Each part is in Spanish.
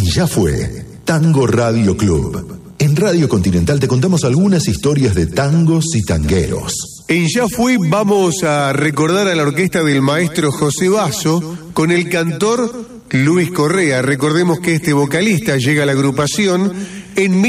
Ya fue Tango Radio Club. En Radio Continental te contamos algunas historias de tangos y tangueros. En Ya Fue vamos a recordar a la orquesta del maestro José Basso con el cantor Luis Correa. Recordemos que este vocalista llega a la agrupación en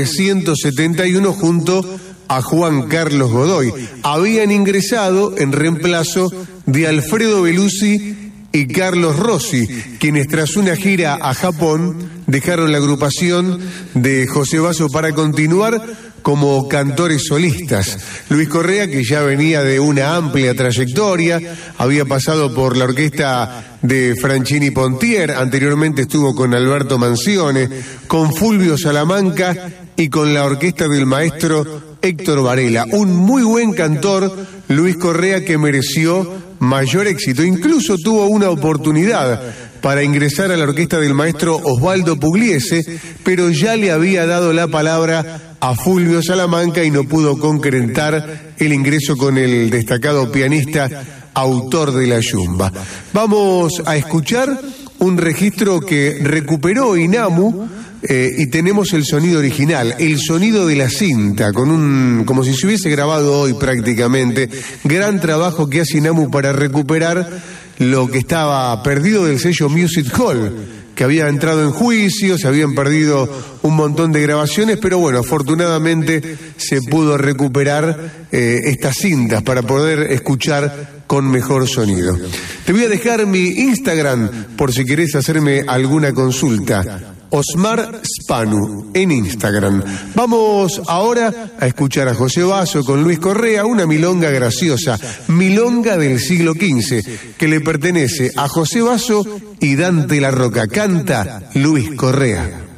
1971 junto a Juan Carlos Godoy. Habían ingresado en reemplazo de Alfredo Belusi y Carlos Rossi, quienes tras una gira a Japón dejaron la agrupación de José Basso para continuar como cantores solistas. Luis Correa, que ya venía de una amplia trayectoria, había pasado por la orquesta de Franchini Pontier, anteriormente estuvo con Alberto Manzione, con Fulvio Salamanca y con la orquesta del maestro Héctor Varela. Un muy buen cantor, Luis Correa, que mereció mayor éxito. Incluso tuvo una oportunidad para ingresar a la orquesta del maestro Osvaldo Pugliese, pero ya le había dado la palabra a Fulvio Salamanca y no pudo concretar el ingreso con el destacado pianista autor de la Yumba. Vamos a escuchar un registro que recuperó Inamu y tenemos el sonido original, el sonido de la cinta, como si se hubiese grabado hoy prácticamente. Gran trabajo que hace Inamu para recuperar lo que estaba perdido del sello Music Hall, que había entrado en juicio, se habían perdido un montón de grabaciones, pero bueno, afortunadamente se pudo recuperar estas cintas para poder escuchar con mejor sonido. Te voy a dejar mi Instagram por si querés hacerme alguna consulta. Osmar Spanu en Instagram. Vamos ahora a escuchar a José Basso con Luis Correa, una milonga graciosa, milonga del siglo XV, que le pertenece a José Basso y Dante La Roca. Canta Luis Correa.